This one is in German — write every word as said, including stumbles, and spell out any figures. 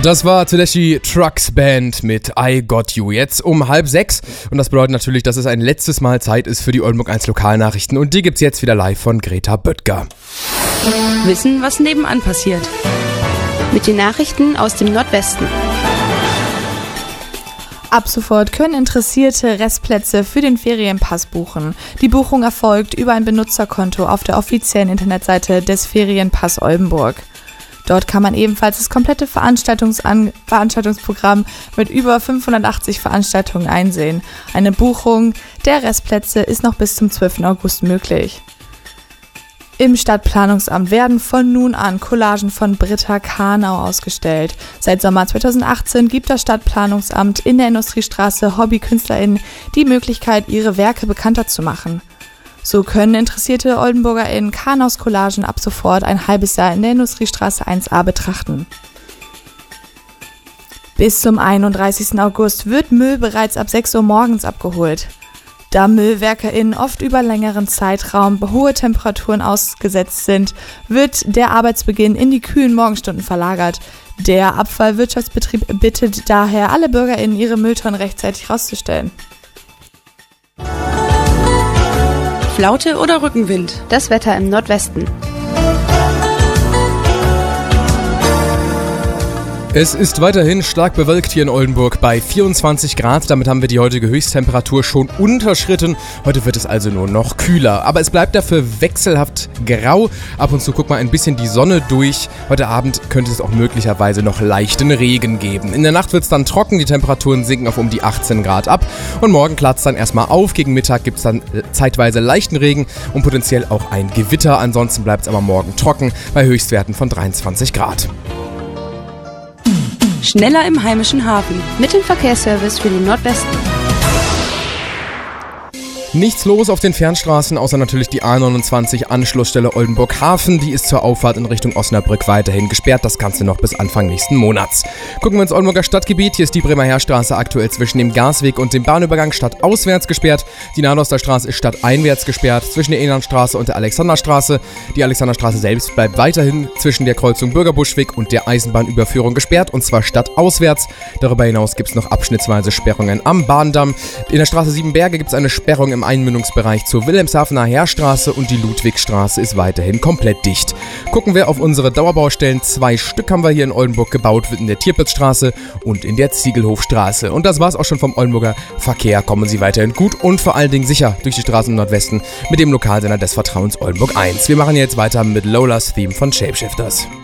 Das war Tedeschi Trucks Band mit I Got You. Jetzt um halb sechs. Und das bedeutet natürlich, dass es ein letztes Mal Zeit ist für die Oldenburg eins Lokalnachrichten. Und die gibt's jetzt wieder live von Greta Böttger. Wissen, was nebenan passiert. Mit den Nachrichten aus dem Nordwesten. Ab sofort können Interessierte Restplätze für den Ferienpass buchen. Die Buchung erfolgt über ein Benutzerkonto auf der offiziellen Internetseite des Ferienpass Oldenburg. Dort kann man ebenfalls das komplette Veranstaltungsan- Veranstaltungsprogramm mit über fünfhundertachtzig Veranstaltungen einsehen. Eine Buchung der Restplätze ist noch bis zum zwölften August möglich. Im Stadtplanungsamt werden von nun an Collagen von Britta Karnau ausgestellt. Seit Sommer zweitausendachtzehn gibt das Stadtplanungsamt in der Industriestraße HobbykünstlerInnen die Möglichkeit, ihre Werke bekannter zu machen. So können interessierte OldenburgerInnen Karnaus Collagen ab sofort ein halbes Jahr in der Industriestraße eins a betrachten. Bis zum einunddreißigsten August wird Müll bereits ab sechs Uhr morgens abgeholt. Da MüllwerkerInnen oft über längeren Zeitraum hohe Temperaturen ausgesetzt sind, wird der Arbeitsbeginn in die kühlen Morgenstunden verlagert. Der Abfallwirtschaftsbetrieb bittet daher alle BürgerInnen, ihre Mülltonnen rechtzeitig rauszustellen. Flaute oder Rückenwind? Das Wetter im Nordwesten. Es ist weiterhin stark bewölkt hier in Oldenburg bei vierundzwanzig Grad. Damit haben wir die heutige Höchsttemperatur schon unterschritten. Heute wird es also nur noch kühler. Aber es bleibt dafür wechselhaft grau. Ab und zu guckt mal ein bisschen die Sonne durch. Heute Abend könnte es auch möglicherweise noch leichten Regen geben. In der Nacht wird es dann trocken. Die Temperaturen sinken auf um die achtzehn Grad ab. Und morgen klart es dann erstmal auf. Gegen Mittag gibt es dann zeitweise leichten Regen und potenziell auch ein Gewitter. Ansonsten bleibt es aber morgen trocken bei Höchstwerten von dreiundzwanzig Grad. Schneller im heimischen Hafen. Mit dem Verkehrsservice für den Nordwesten. Nichts los auf den Fernstraßen, außer natürlich die A neunundzwanzig Anschlussstelle Oldenburg-Hafen. Die ist zur Auffahrt in Richtung Osnabrück weiterhin gesperrt. Das Ganze noch bis Anfang nächsten Monats. Gucken wir ins Oldenburger Stadtgebiet. Hier ist die Bremer Heerstraße aktuell zwischen dem Gasweg und dem Bahnübergang stadtauswärts gesperrt. Die Nadosterstraße ist stadteinwärts gesperrt zwischen der Elandstraße und der Alexanderstraße. Die Alexanderstraße selbst bleibt weiterhin zwischen der Kreuzung Bürgerbuschweg und der Eisenbahnüberführung gesperrt, und zwar stadtauswärts. Darüber hinaus gibt es noch abschnittsweise Sperrungen am Bahndamm. In der Straße Siebenberge gibt es eine Sperrung im Einmündungsbereich zur Wilhelmshavener Heerstraße, und die Ludwigstraße ist weiterhin komplett dicht. Gucken wir auf unsere Dauerbaustellen. Zwei Stück haben wir hier in Oldenburg gebaut, wird in der Tierpitzstraße und in der Ziegelhofstraße. Und das war's auch schon vom Oldenburger Verkehr. Kommen Sie weiterhin gut und vor allen Dingen sicher durch die Straßen im Nordwesten mit dem Lokalsender des Vertrauens Oldenburg eins. Wir machen jetzt weiter mit Lolas Theme von Shapeshifters.